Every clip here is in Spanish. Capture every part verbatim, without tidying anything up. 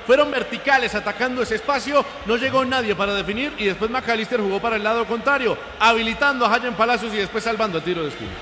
fueron verticales atacando ese espacio, no llegó nadie para definir y después McAllister jugó para el lado contrario, habilitando a Hayan Palacios y después salvando el tiro de esquina.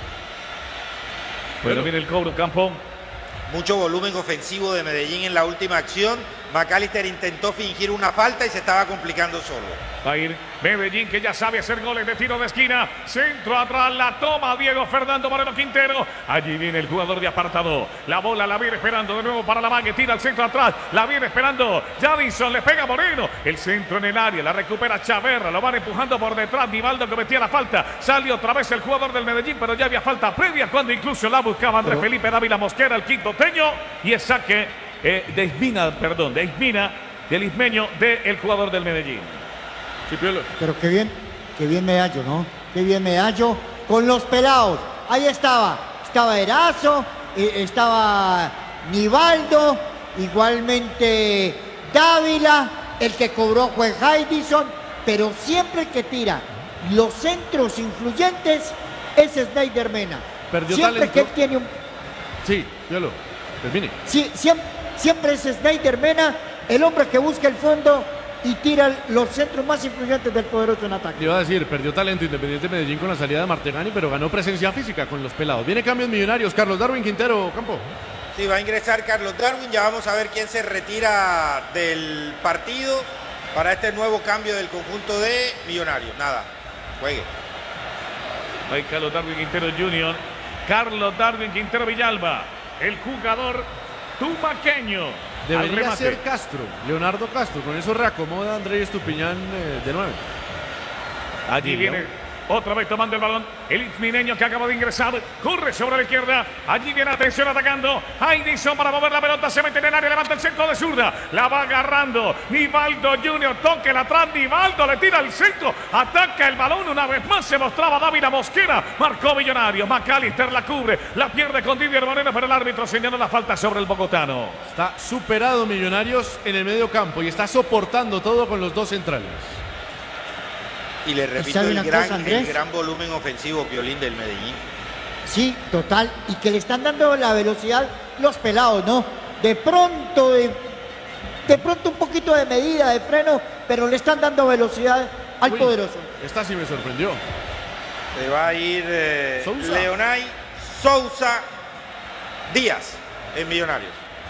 Bueno, viene el cobro, Campo. Mucho volumen ofensivo de Medellín en la última acción. McAllister intentó fingir una falta y se estaba complicando solo. Va a ir Medellín, que ya sabe hacer goles de tiro de esquina. Centro atrás, la toma Diego Fernando Moreno Quintero. Allí viene el jugador de apartado. La bola la viene esperando de nuevo para la Mague. Tira el centro atrás, la viene esperando Jadison, le pega Moreno. El centro en el área, la recupera Chaverra. Lo van empujando por detrás. Nivaldo cometía la falta. Salió otra vez el jugador del Medellín, pero ya había falta previa cuando incluso la buscaba Andrés pero... Felipe Dávila Mosquera, el quintoteño. Y es saque eh, de Ismina, perdón, de Ismina, del ismeño del jugador del Medellín. Sí, Piolo. Pero qué bien, qué bien me hallo, ¿no? Qué bien me hallo con los pelados. Ahí estaba, estaba Erazo, eh, estaba Nivaldo, igualmente Dávila, el que cobró fue Jadison, pero siempre que tira los centros influyentes es Snyder Mena. Perdió siempre talento. que él tiene un... Sí, Piolo, termine. Sí, siempre, siempre es Snyder Mena, el hombre que busca el fondo y tira los centros más influyentes del poderoso en ataque. Iba a decir, perdió talento Independiente Medellín con la salida de Martegani, pero ganó presencia física con los pelados. Viene cambios millonarios, Carlos Darwin Quintero, Campo. Sí, va a ingresar Carlos Darwin, ya vamos a ver quién se retira del partido para este nuevo cambio del conjunto de Millonarios. Nada, juegue. Ahí Carlos Darwin Quintero junior Carlos Darwin Quintero Villalba, el jugador tumaqueño. Debería ser Castro, Leonardo Castro, con eso reacomoda a Andrés Estupiñán eh, de nuevo. Allí viene otra vez tomando el balón el ismineño que acaba de ingresar, corre sobre la izquierda, allí viene atención atacando Jadison para mover la pelota, se mete en el área, levanta el centro de zurda, la va agarrando Nivaldo junior, toque la atrás, Nivaldo le tira al centro, ataca el balón una vez más, se mostraba Dávila Mosquera, marcó Millonarios, McAllister la cubre, la pierde con Didier Moreno, pero el árbitro señaló la falta sobre el bogotano. Está superado Millonarios en el medio campo y está soportando todo con los dos centrales. Y le repito, el gran, cosa, el gran volumen ofensivo, Piolín, del Medellín. Sí, total. Y que le están dando la velocidad los pelados, ¿no? De pronto, de, de pronto un poquito de medida, de freno, pero le están dando velocidad al Uy, poderoso. Esta sí me sorprendió. Se va a ir eh, Leonay Sousa Díaz en Millonarios.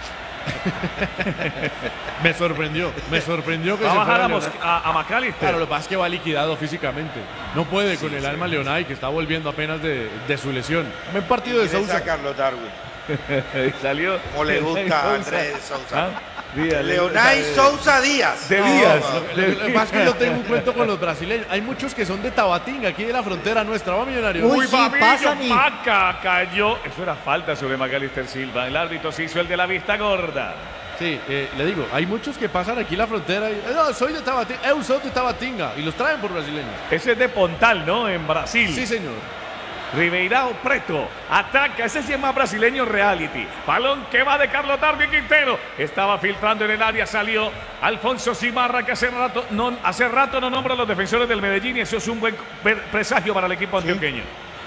me sorprendió, me sorprendió que va se a bajar fuera a, a, a McAllister. Claro, lo que pasa es que va liquidado físicamente. No puede con sí, el sí, alma sí. Leonay, que está volviendo apenas de, de su lesión. Un partido de Sousa. Carlos Darwin. Salió. Como le gusta a Andrés Sousa. ¿Ah? Díaz, Leonay Sousa Díaz. De Díaz. No, lo que pasa es que yo tengo un cuento con los brasileños. Hay muchos que son de Tabatinga, aquí de la frontera nuestra. Va Millonarios. Uy, sí, pasa ni... Maca cayó. Eso era falta sobre McAllister Silva. El árbitro se hizo el de la vista gorda. Sí, eh, le digo, hay muchos que pasan aquí la frontera y, no, soy de Tabatinga, eu soy de Tabatinga, y los traen por brasileños. Ese es de Pontal, ¿no? En Brasil. Sí, señor. Ribeirão Preto ataca, ese sí es más brasileño reality. Balón que va de Carlos Darwin Quintero. Estaba filtrando en el área, salió Alfonso Simarra, que hace rato no, hace rato no nombra a los defensores del Medellín, y eso es un buen presagio para el equipo antioqueño.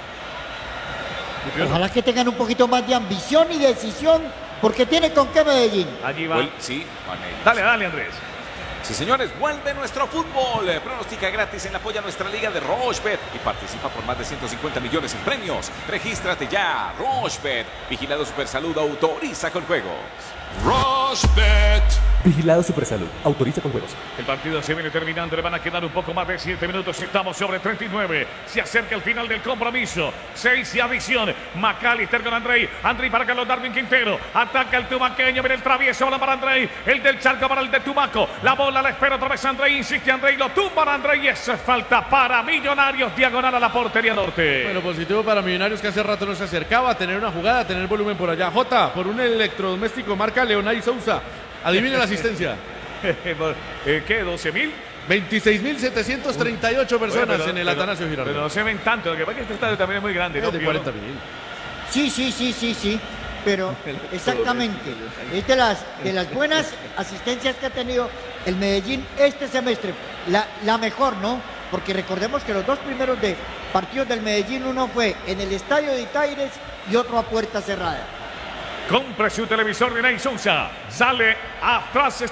Sí. Ojalá que tengan un poquito más de ambición y decisión, porque tiene con qué Medellín. Allí va. Well, sí, dale, dale, Andrés. Sí, señores, vuelve nuestro fútbol. Pronostica gratis en la apoya nuestra liga de Rochebet y participa por más de ciento cincuenta millones en premios. Regístrate ya. Rochebet. Vigilado Supersalud, autoriza con juegos. Rochebet. Vigilado Supersalud, autoriza con juegos. El partido se viene terminando, le van a quedar un poco más de siete minutos. Estamos sobre treinta y nueve. Se acerca el final del compromiso. seis y adición. McAllister con Andrei. Andrei para Carlos Darwin Quintero. Ataca el tumaqueño. Viene el travieso. Bola para Andrei. El del Charco para el de Tumaco. La bola la espera otra vez Andrei. Insiste Andrei. Lo tumba a Andrei. Y eso es falta para Millonarios. Diagonal a la portería norte. Bueno, positivo para Millonarios, que hace rato no se acercaba a tener una jugada, a tener volumen por allá. Jota, por un electrodoméstico marca Leonay Sousa. Adivine la asistencia. ¿Qué? ¿doce mil? veintiséis mil setecientos treinta y ocho personas bueno, pero, en el pero, Atanasio Girardot. Pero no se ven tanto. Lo que pasa es que este estadio también es muy grande, ¿no? Es de cuarenta mil. Sí, sí, sí, sí, sí. Pero exactamente. Es de las, de las buenas asistencias que ha tenido el Medellín este semestre. La, la mejor, ¿no? Porque recordemos que los dos primeros de partidos del Medellín, uno fue en el estadio de Itaires y otro a puerta cerrada. Compre su televisor de Ney Sousa. Sale atrás.